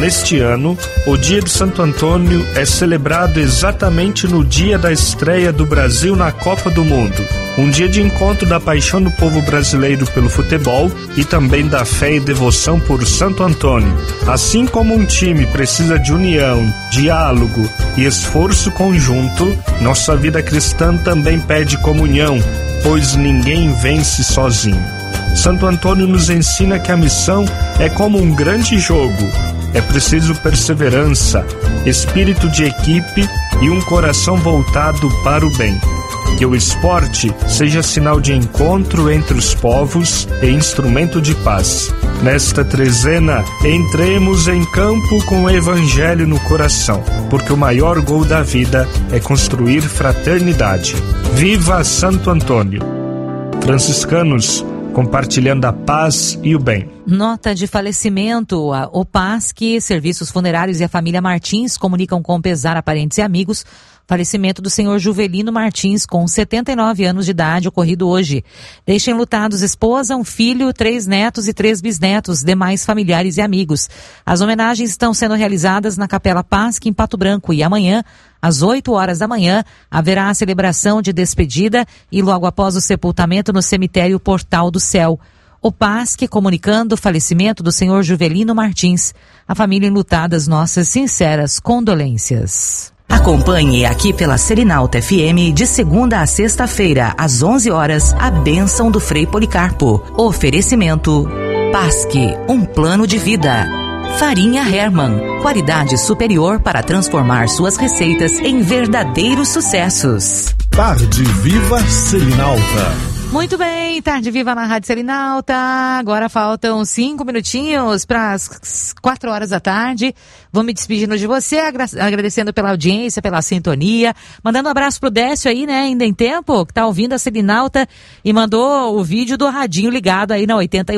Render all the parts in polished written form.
Neste ano, o Dia de Santo Antônio é celebrado exatamente no dia da estreia do Brasil na Copa do Mundo. Um dia de encontro da paixão do povo brasileiro pelo futebol e também da fé e devoção por Santo Antônio. Assim como um time precisa de união, diálogo e esforço conjunto, nossa vida cristã também pede comunhão, pois ninguém vence sozinho. Santo Antônio nos ensina que a missão é como um grande jogo. É preciso perseverança, espírito de equipe e um coração voltado para o bem. Que o esporte seja sinal de encontro entre os povos e instrumento de paz. Nesta trezena, entremos em campo com o Evangelho no coração, porque o maior gol da vida é construir fraternidade. Viva Santo Antônio! Franciscanos, compartilhando a paz e o bem. Nota de falecimento. A OPASC, Serviços Funerários e a família Martins comunicam com pesar a parentes e amigos falecimento do senhor Juvelino Martins, com 79 anos de idade, ocorrido hoje. Deixem lutados esposa, um filho, 3 netos e 3 bisnetos, demais familiares e amigos. As homenagens estão sendo realizadas na Capela PASC, em Pato Branco, e amanhã, às 8 horas da manhã, haverá a celebração de despedida e logo após o sepultamento no cemitério Portal do Céu. O PASC comunicando o falecimento do senhor Juvelino Martins. A família enlutada, nossas sinceras condolências. Acompanhe aqui pela Selinalta FM de segunda a sexta-feira, às 11 horas, a bênção do Frei Policarpo. Oferecimento PASC, um plano de vida. Farinha Hermann, qualidade superior para transformar suas receitas em verdadeiros sucessos. Tarde Viva Selinalta. Muito bem, Tarde Viva na Rádio Selinalta. Agora faltam 5 minutinhos para as 4 horas da tarde. Vou me despedindo de você, agradecendo pela audiência, pela sintonia. Mandando um abraço pro Décio aí, né, ainda em tempo, que tá ouvindo a Selinalta e mandou o vídeo do radinho ligado aí na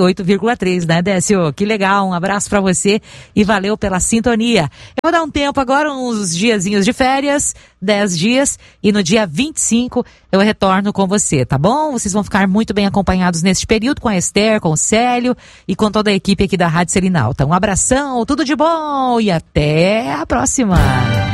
88,3, né, Décio? Que legal, um abraço para você e valeu pela sintonia. Eu vou dar um tempo agora, uns diazinhos de férias, 10 dias, e no dia 25 eu retorno com você, tá bom? Vocês vão ficar muito bem acompanhados neste período com a Esther, com o Célio e com toda a equipe aqui da Rádio Selinalta. Um abração, tudo de bom e até a próxima!